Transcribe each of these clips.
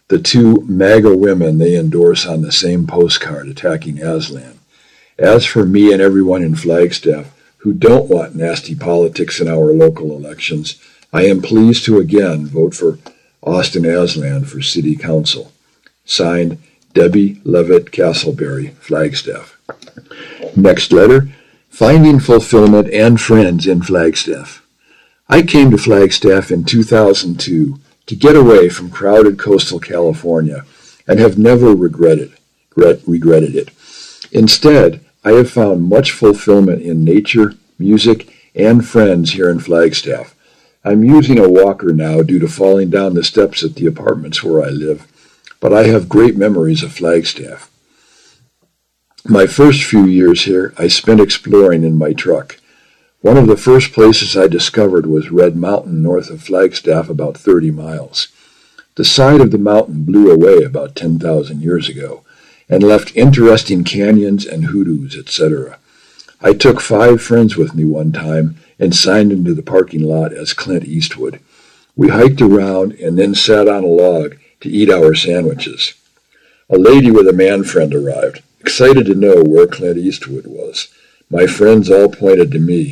the two MAGA women they endorse on the same postcard attacking Aslan. As for me and everyone in Flagstaff who don't want nasty politics in our local elections, I am pleased to again vote for Austin Aslan for City Council. Signed, Debbie Levitt Castleberry, Flagstaff. Next letter, finding fulfillment and friends in Flagstaff. I came to Flagstaff in 2002 to get away from crowded coastal California and have never regretted it. Instead, I have found much fulfillment in nature, music, and friends here in Flagstaff. I'm using a walker now due to falling down the steps at the apartments where I live, but I have great memories of Flagstaff. My first few years here, I spent exploring in my truck. One of the first places I discovered was Red Mountain north of Flagstaff, about 30 miles. The side of the mountain blew away about 10,000 years ago and left interesting canyons and hoodoos, etc. I took 5 friends with me one time and signed into the parking lot as Clint Eastwood. We hiked around and then sat on a log to eat our sandwiches. A lady with a man friend arrived, excited to know where Clint Eastwood was. My friends all pointed to me.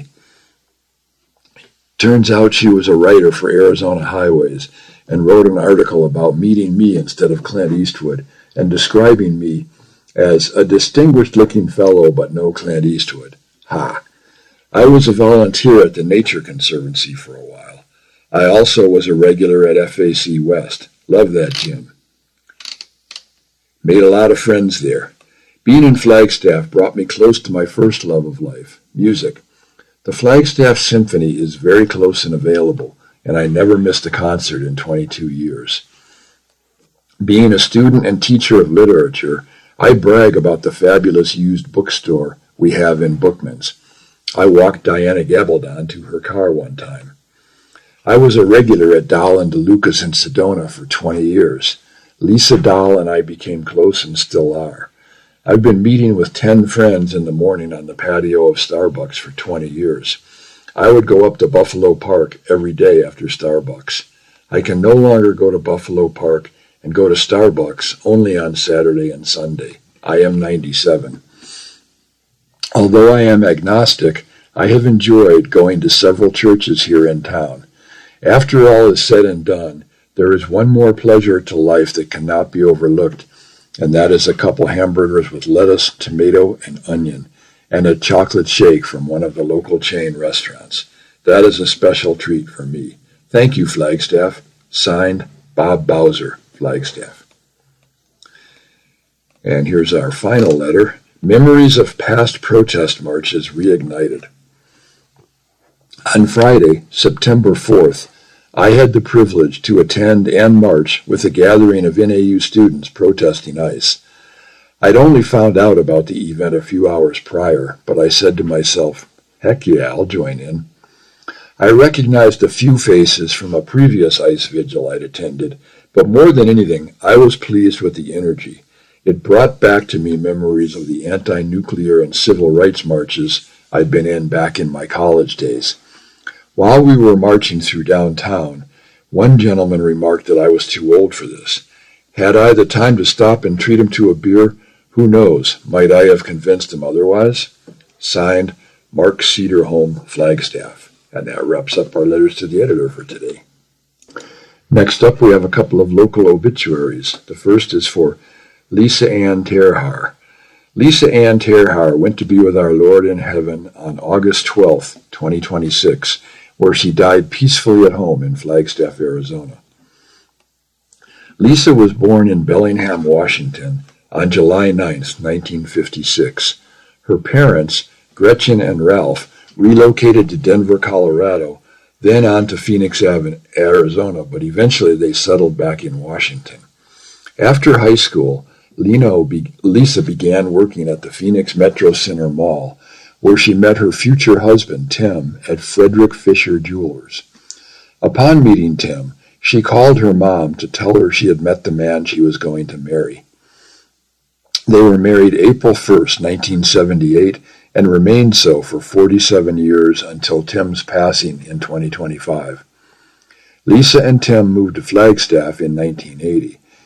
Turns out she was a writer for Arizona Highways and wrote an article about meeting me instead of Clint Eastwood and describing me as a distinguished-looking fellow but no Clint Eastwood. Ha! I was a volunteer at the Nature Conservancy for a while. I also was a regular at FAC West. Love that gym. Made a lot of friends there. Being in Flagstaff brought me close to my first love of life, music. The Flagstaff Symphony is very close and available, and I never missed a concert in 22 years. Being a student and teacher of literature, I brag about the fabulous used bookstore we have in Bookman's. I walked Diana Gabaldon to her car one time. I was a regular at Dahl and DeLucas in Sedona for 20 years. Lisa Dahl and I became close and still are. I've been meeting with 10 friends in the morning on the patio of Starbucks for 20 years. I would go up to Buffalo Park every day after Starbucks. I can no longer go to Buffalo Park and go to Starbucks only on Saturday and Sunday. I am 97. Although I am agnostic, I have enjoyed going to several churches here in town. After all is said and done, there is one more pleasure to life that cannot be overlooked, and that is a couple hamburgers with lettuce, tomato, and onion, and a chocolate shake from one of the local chain restaurants. That is a special treat for me. Thank you, Flagstaff. Signed, Bob Bowser, Flagstaff. And here's our final letter. Memories of past protest marches reignited. On Friday, September 4th, I had the privilege to attend and march with a gathering of NAU students protesting ICE. I'd only found out about the event a few hours prior, but I said to myself, heck yeah, I'll join in. I recognized a few faces from a previous ICE vigil I'd attended, but more than anything, I was pleased with the energy. It brought back to me memories of the anti-nuclear and civil rights marches I'd been in back in my college days. While we were marching through downtown, one gentleman remarked that I was too old for this. Had I the time to stop and treat him to a beer, who knows, might I have convinced him otherwise? Signed, Mark Cedarholm, Flagstaff. And that wraps up our letters to the editor for today. Next up, we have a couple of local obituaries. The first is for Lisa Ann Terhar. Lisa Ann Terhar went to be with our Lord in heaven on August 12th, 2026, where she died peacefully at home in Flagstaff, Arizona. Lisa was born in Bellingham, Washington, on July 9th, 1956. Her parents, Gretchen and Ralph, relocated to Denver, Colorado, then on to Phoenix, Arizona, but eventually they settled back in Washington. After high school, Lisa began working at the Phoenix Metro Center Mall, where she met her future husband, Tim, at Frederick Fisher Jewelers. Upon meeting Tim, she called her mom to tell her she had met the man she was going to marry. They were married April 1st, 1978, and remained so for 47 years until Tim's passing in 2025. Lisa and Tim moved to Flagstaff in 1980.